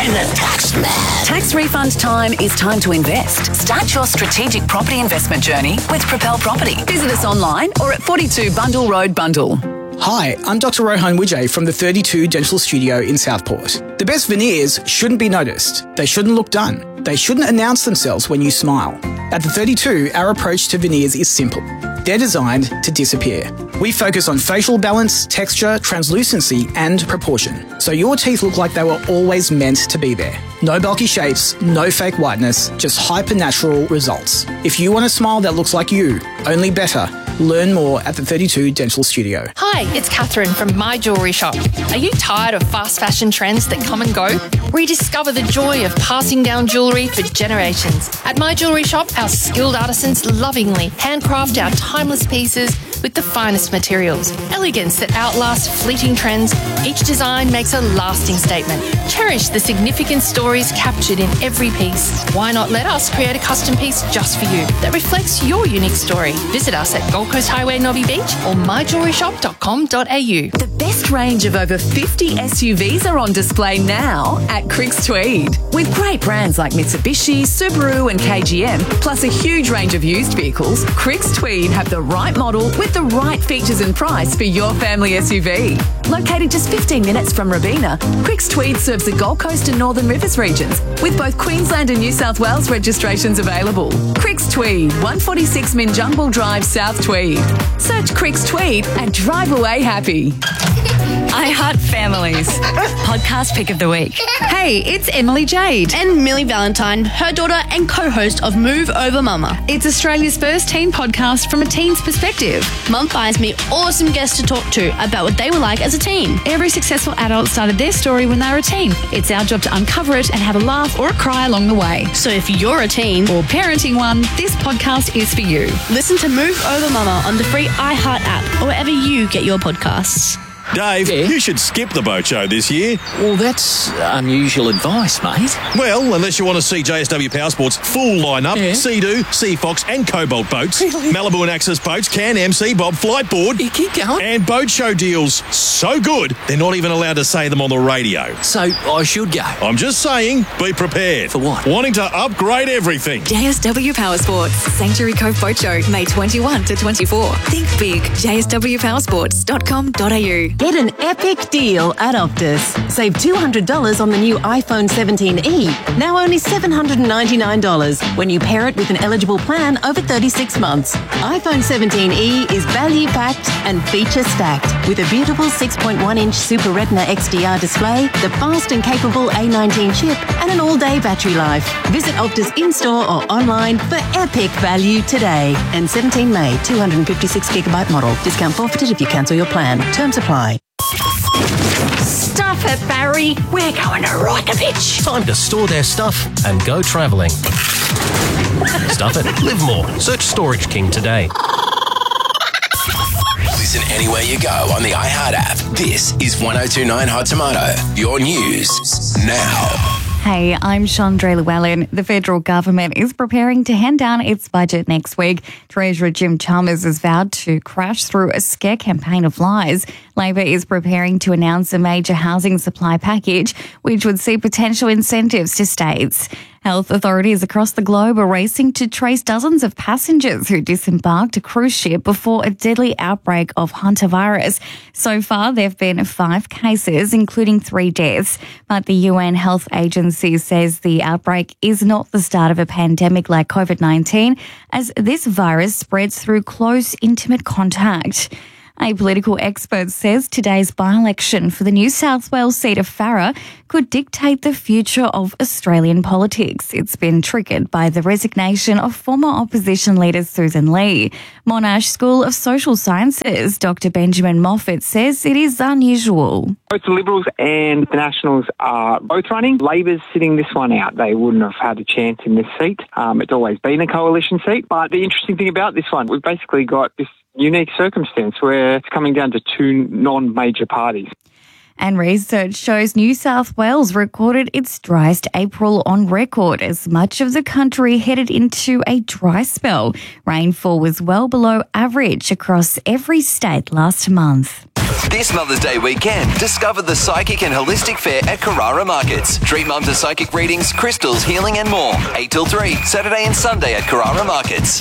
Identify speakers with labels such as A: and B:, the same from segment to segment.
A: I'm the tax man.
B: Tax refund time is time to invest. Start your strategic property investment journey with Propel Property. Visit us online or at 42 Bundle Road, Bundle.
C: Hi, I'm Dr. Rohan Wijay from the 32 Dental Studio in Southport. The best veneers shouldn't be noticed. They shouldn't look done. They shouldn't announce themselves when you smile. At the 32, our approach to veneers is simple. They're designed to disappear. We focus on facial balance, texture, translucency, and proportion, so your teeth look like they were always meant to be there. No bulky shapes, no fake whiteness, just hyper-natural results. If you want a smile that looks like you, only better. Learn more at the 32 Dental Studio.
D: Hi, it's Catherine from My Jewellery Shop. Are you tired of fast fashion trends that come and go? Rediscover the joy of passing down jewellery for generations. At My Jewellery Shop, our skilled artisans lovingly handcraft our timeless pieces with the finest materials. Elegance that outlasts fleeting trends, each design makes a lasting statement. Cherish the significant stories captured in every piece. Why not let us create a custom piece just for you that reflects your unique story? Visit us at Gold Coast Highway, Nobby Beach or myjewelleryshop.com.au.
B: The best range of over 50 SUVs are on display now at Cricks Tweed. With great brands like Mitsubishi, Subaru and KGM, plus a huge range of used vehicles, Cricks Tweed have the right model with the right features and price for your family SUV. Located just 15 minutes from Robina, Cricks Tweed serves the Gold Coast and Northern Rivers regions, with both Queensland and New South Wales registrations available. Cricks Tweed, 146 Minjungbal Drive, South Tweed. Search Cricks Tweed and drive away happy.
E: I Heart Families. Podcast pick of the week. Hey, it's Emily Jade.
F: And Millie Valentine, her daughter and co-host of Move Over Mama.
E: It's Australia's first teen podcast from a teen's perspective.
F: Mum finds me awesome guests to talk to about what they were like as a teen.
E: Every successful adult started their story when they were a teen. It's our job to uncover it and have a laugh or a cry along the way.
F: So if you're a teen
E: or parenting one, this podcast is for you.
F: Listen to Move Over Mama on the free iHeart app or wherever you get your podcasts.
G: Dave, you should skip the boat show this year.
A: Well, that's unusual advice, mate.
G: Well, unless you want to see JSW Powersports' full lineup, Sea-Doo, Sea Fox and Cobalt boats, Malibu and Axis boats, Can-Am, Sea-Bob, Flightboard,
A: You keep going.
G: and boat show deals so good, they're not even allowed to say them on the radio.
A: So I should go.
G: I'm just saying, be prepared.
A: For what?
G: Wanting to upgrade everything.
H: JSW Powersports, Sanctuary Cove Boat Show, May 21 to 24. Think big. JSWPowersports.com.au.
I: Get an epic deal at Optus. Save $200 on the new iPhone 17e, now only $799 when you pair it with an eligible plan over 36 months. iPhone 17e is value-packed and feature-stacked with a beautiful 6.1-inch Super Retina XDR display, the fast and capable A19 chip, and an all-day battery life. Visit Optus in-store or online for epic value today. And 17 May, 256GB model. Discount forfeited if you cancel your plan. Terms apply.
E: Stuff it, Barry. We're going to rock a bitch.
J: Time to store their stuff and go travelling. Stuff it, live more. Search Storage King today.
K: Listen anywhere you go on the iHeart app. This is 1029 Hot Tomato, your news now.
L: Hey, I'm Chandra Llewellyn. The federal government is preparing to hand down its budget next week. Treasurer Jim Chalmers has vowed to crash through a scare campaign of lies. Labor is preparing to announce a major housing supply package, which would see potential incentives to states. Health authorities across the globe are racing to trace dozens of passengers who disembarked a cruise ship before a deadly outbreak of hantavirus. So far, there have been 5 cases, including 3 deaths. But the UN Health Agency says the outbreak is not the start of a pandemic like COVID-19, as this virus spreads through close, intimate contact. A political expert says today's by-election for the New South Wales seat of Farrer could dictate the future of Australian politics. It's been triggered by the resignation of former opposition leader Susan Lee. Monash School of Social Sciences Dr. Benjamin Moffat says it is unusual.
M: Both the Liberals and the Nationals are both running. Labor's sitting this one out. They wouldn't have had a chance in this seat. It's always been a coalition seat. But the interesting thing about this one, we've basically got this unique circumstance where it's coming down to 2 non-major parties.
L: And research shows New South Wales recorded its driest April on record as much of the country headed into a dry spell. Rainfall was well below average across every state last month.
K: This Mother's Day weekend, discover the Psychic and Holistic Fair at Carrara Markets. Treat mum to psychic readings, crystals, healing and more. 8 till 3, Saturday and Sunday at Carrara Markets.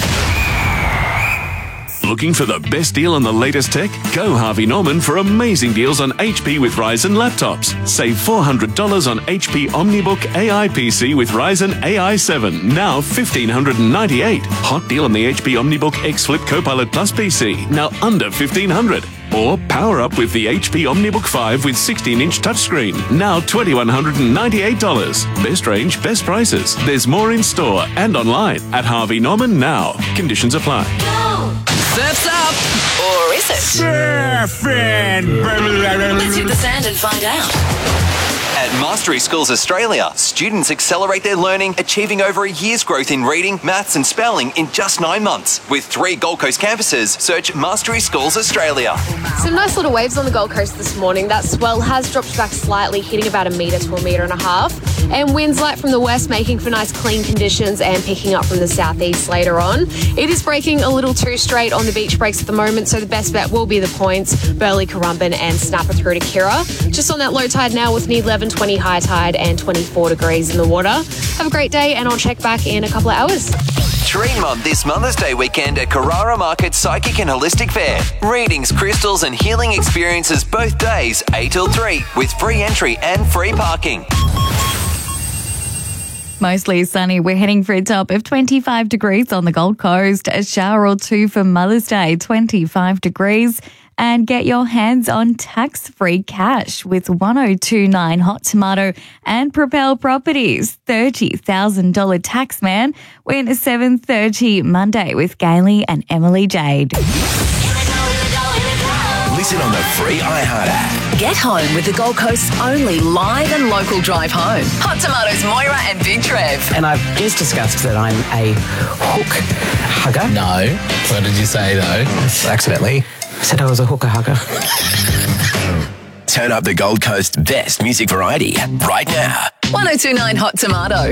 N: Looking for the best deal on the latest tech? Go Harvey Norman for amazing deals on HP with Ryzen laptops. Save $400 on HP OmniBook AI PC with Ryzen AI 7, now $1,598. Hot deal on the HP OmniBook X Flip Copilot Plus PC, now under $1,500. Or power up with the HP OmniBook 5 with 16-inch touchscreen, now $2,198. Best range, best prices. There's more in store and online at Harvey Norman now. Conditions apply.
B: Surf's up! Or is it?
K: Surfing!
B: Let's hit the sand and find out.
K: At Mastery Schools Australia, students accelerate their learning, achieving over a year's growth in reading, maths and spelling in just 9 months. With 3 Gold Coast campuses, search Mastery Schools Australia.
O: Some nice little waves on the Gold Coast this morning. That swell has dropped back slightly, hitting about 1 metre to 1.5 metres. And winds light from the west, making for nice clean conditions and picking up from the southeast later on. It is breaking a little too straight on the beach breaks at the moment, so the best bet will be the points, Burleigh, Currumbin and Snapper through to Kirra. Just on that low tide now with near 11:20 high tide and 24 degrees in the water. Have a great day and I'll check back in a couple of hours.
K: Treat mum this Mother's Day weekend at Carrara Market Psychic and Holistic Fair. Readings, crystals and healing experiences both days, 8 till 3, with free entry and free parking.
L: Mostly sunny. We're heading for a top of 25 degrees on the Gold Coast. A shower or two for Mother's Day, 25 degrees. And get your hands on tax-free cash with 1029 Hot Tomato and Propel Properties. $30,000 tax man. Win 7:30 Monday with Gailey and Emily Jade.
K: Listen on the free iHeart app.
B: Get home with the Gold Coast's only live and local drive home. Hot Tomatoes, Moira and Big Trev.
P: And I've just discussed that I'm a hook hugger.
A: No. What did you say, though?
P: Accidentally. I said I was a hooker hugger.
K: Turn up the Gold Coast best music variety right now.
B: 1029 Hot Tomato.